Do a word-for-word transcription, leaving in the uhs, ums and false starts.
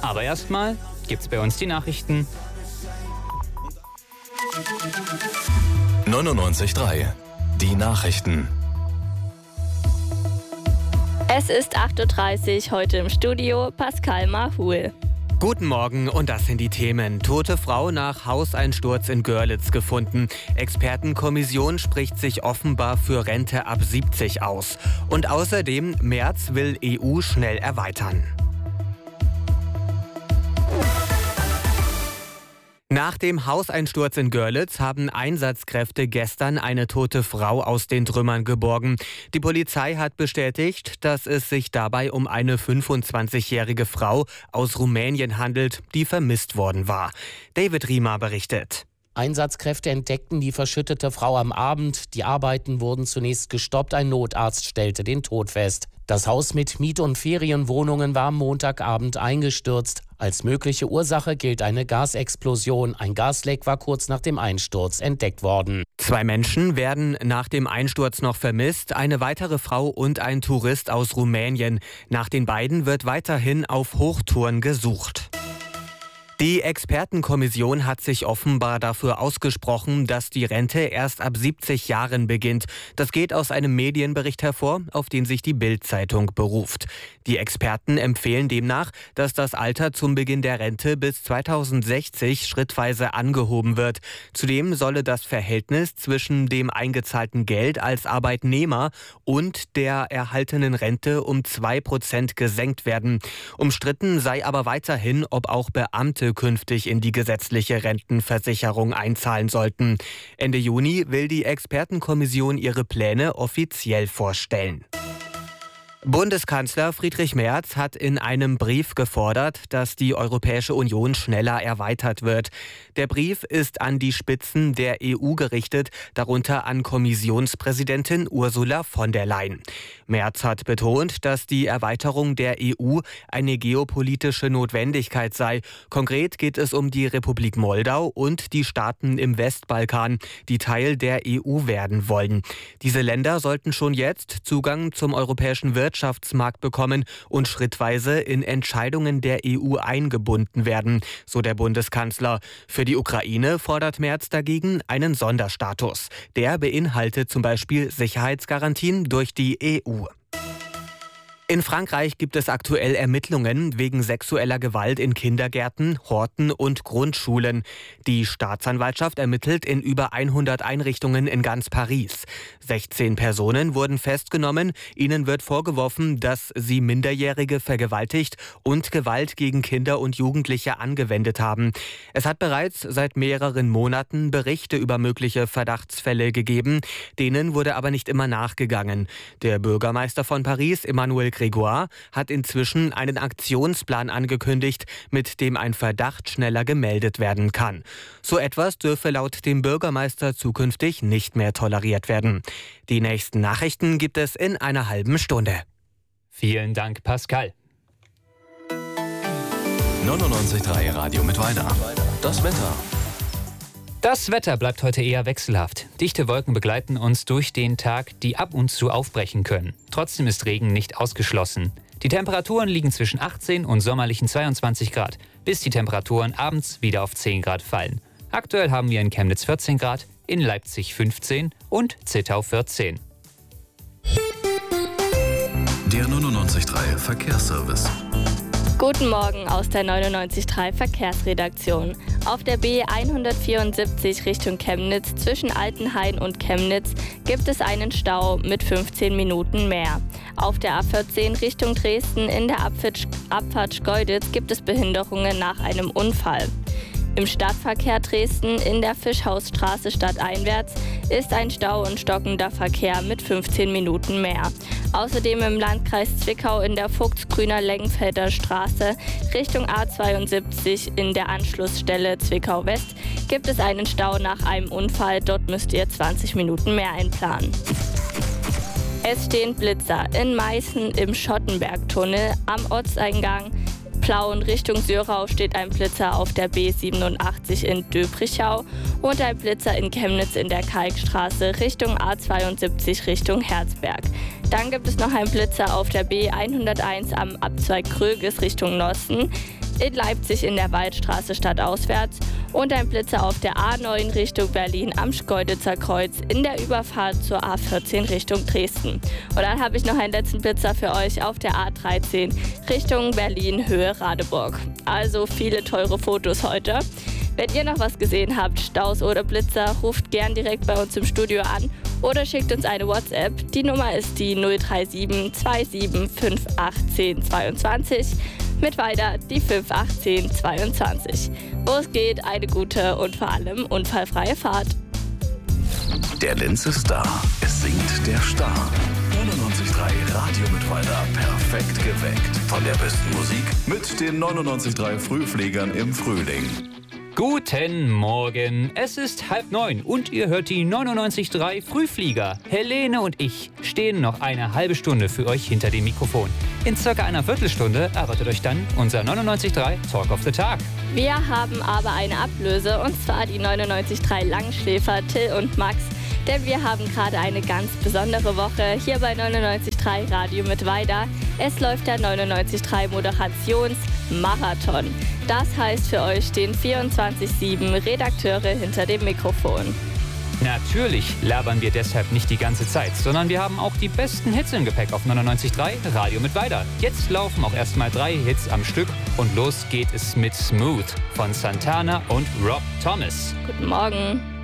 Aber erstmal gibt's bei uns die Nachrichten. neunundneunzig Komma drei. Die Nachrichten. Es ist acht Uhr dreißig, heute im Studio Pascal Mahul. Guten Morgen und das sind die Themen. Tote Frau nach Hauseinsturz in Görlitz gefunden. Expertenkommission spricht sich offenbar für Rente ab siebzig aus. Und außerdem, Merz will E U schnell erweitern. Nach dem Hauseinsturz in Görlitz haben Einsatzkräfte gestern eine tote Frau aus den Trümmern geborgen. Die Polizei hat bestätigt, dass es sich dabei um eine fünfundzwanzigjährige Frau aus Rumänien handelt, die vermisst worden war. David Riemer berichtet. Einsatzkräfte entdeckten die verschüttete Frau am Abend. Die Arbeiten wurden zunächst gestoppt. Ein Notarzt stellte den Tod fest. Das Haus mit Miet- und Ferienwohnungen war am Montagabend eingestürzt. Als mögliche Ursache gilt eine Gasexplosion. Ein Gasleck war kurz nach dem Einsturz entdeckt worden. Zwei Menschen werden nach dem Einsturz noch vermisst, eine weitere Frau und ein Tourist aus Rumänien. Nach den beiden wird weiterhin auf Hochtouren gesucht. Die Expertenkommission hat sich offenbar dafür ausgesprochen, dass die Rente erst ab siebzig Jahren beginnt. Das geht aus einem Medienbericht hervor, auf den sich die Bild-Zeitung beruft. Die Experten empfehlen demnach, dass das Alter zum Beginn der Rente bis zweitausendsechzig schrittweise angehoben wird. Zudem solle das Verhältnis zwischen dem eingezahlten Geld als Arbeitnehmer und der erhaltenen Rente um zwei Prozent gesenkt werden. Umstritten sei aber weiterhin, ob auch Beamte künftig in die gesetzliche Rentenversicherung einzahlen sollten. Ende Juni will die Expertenkommission ihre Pläne offiziell vorstellen. Bundeskanzler Friedrich Merz hat in einem Brief gefordert, dass die Europäische Union schneller erweitert wird. Der Brief ist an die Spitzen der E U gerichtet, darunter an Kommissionspräsidentin Ursula von der Leyen. Merz hat betont, dass die Erweiterung der E U eine geopolitische Notwendigkeit sei. Konkret geht es um die Republik Moldau und die Staaten im Westbalkan, die Teil der E U werden wollen. Diese Länder sollten schon jetzt Zugang zum europäischen Wirtschaftsmarkt bekommen und schrittweise in Entscheidungen der E U eingebunden werden, so der Bundeskanzler. Für die Ukraine fordert Merz dagegen einen Sonderstatus. Der beinhaltet zum Beispiel Sicherheitsgarantien durch die E U. In Frankreich gibt es aktuell Ermittlungen wegen sexueller Gewalt in Kindergärten, Horten und Grundschulen. Die Staatsanwaltschaft ermittelt in über hundert Einrichtungen in ganz Paris. sechzehn Personen wurden festgenommen. Ihnen wird vorgeworfen, dass sie Minderjährige vergewaltigt und Gewalt gegen Kinder und Jugendliche angewendet haben. Es hat bereits seit mehreren Monaten Berichte über mögliche Verdachtsfälle gegeben. Denen wurde aber nicht immer nachgegangen. Der Bürgermeister von Paris, Emmanuel Grégoire, hat inzwischen einen Aktionsplan angekündigt, mit dem ein Verdacht schneller gemeldet werden kann. So etwas dürfe laut dem Bürgermeister zukünftig nicht mehr toleriert werden. Die nächsten Nachrichten gibt es in einer halben Stunde. Vielen Dank, Pascal. neunundneunzig Komma drei Radio mit Weiter. Das Wetter. Das Wetter bleibt heute eher wechselhaft. Dichte Wolken begleiten uns durch den Tag, die ab und zu aufbrechen können. Trotzdem ist Regen nicht ausgeschlossen. Die Temperaturen liegen zwischen achtzehn und sommerlichen zweiundzwanzig Grad, bis die Temperaturen abends wieder auf zehn Grad fallen. Aktuell haben wir in Chemnitz vierzehn Grad, in Leipzig fünfzehn und Zittau vierzehn. Der neunundneunzig Komma drei Verkehrsservice. Guten Morgen aus der neunundneunzig Komma drei Verkehrsredaktion. Auf der B hundertvierundsiebzig Richtung Chemnitz zwischen Altenhain und Chemnitz gibt es einen Stau mit fünfzehn Minuten mehr. Auf der A vierzehn Richtung Dresden in der Abfahrt, Abfahrt Schkeuditz gibt es Behinderungen nach einem Unfall. Im Stadtverkehr Dresden in der Fischhausstraße stadteinwärts ist ein Stau und stockender Verkehr mit fünfzehn Minuten mehr. Außerdem im Landkreis Zwickau in der Vogtsgrüner Lengenfelder Straße Richtung A zweiundsiebzig in der Anschlussstelle Zwickau West gibt es einen Stau nach einem Unfall. Dort müsst ihr zwanzig Minuten mehr einplanen. Es stehen Blitzer in Meißen im Schottenbergtunnel am Ortseingang. Plauen Richtung Sörau steht ein Blitzer auf der B siebenundachtzig in Döbrichau und ein Blitzer in Chemnitz in der Kalkstraße Richtung A zweiundsiebzig Richtung Herzberg. Dann gibt es noch einen Blitzer auf der B hunderteins am Abzweig Kröges Richtung Nossen. in Leipzig in der Waldstraße stadtauswärts und ein Blitzer auf der A neun Richtung Berlin am Schkeuditzer Kreuz in der Überfahrt zur A vierzehn Richtung Dresden. Und dann habe ich noch einen letzten Blitzer für euch auf der A dreizehn Richtung Berlin Höhe Radeburg. Also viele teure Fotos heute. Wenn ihr noch was gesehen habt, Staus oder Blitzer, ruft gern direkt bei uns im Studio an oder schickt uns eine WhatsApp. Die Nummer ist die null drei sieben zwei sieben fünf acht eins null zwei zwei. Mit weiter die fünf acht eins null zwei zwei. Wo es geht, eine gute und vor allem unfallfreie Fahrt. Der Lenz ist da. Es singt der Star. neunundneunzig Komma drei Radio Mittweida. Perfekt geweckt. Von der besten Musik mit den neunundneunzig Komma drei Frühfliegern im Frühling. Guten Morgen, es ist halb neun und ihr hört die neunundneunzig Komma drei Frühflieger. Helene und ich stehen noch eine halbe Stunde für euch hinter dem Mikrofon. In circa einer Viertelstunde erwartet euch dann unser neunundneunzig Komma drei Talk of the Tag. Wir haben aber eine Ablöse und zwar die neunundneunzig Komma drei Langschläfer Till und Max. Denn wir haben gerade eine ganz besondere Woche hier bei neunundneunzig Komma drei Radio Mittweida. Es läuft der neunundneunzig Komma drei Moderationsmarathon. Das heißt, für euch stehen vierundzwanzig sieben Redakteure hinter dem Mikrofon. Natürlich labern wir deshalb nicht die ganze Zeit, sondern wir haben auch die besten Hits im Gepäck auf neunundneunzig Komma drei Radio Mittweida. Jetzt laufen auch erstmal drei Hits am Stück und los geht es mit Smooth von Santana und Rob Thomas. Guten Morgen.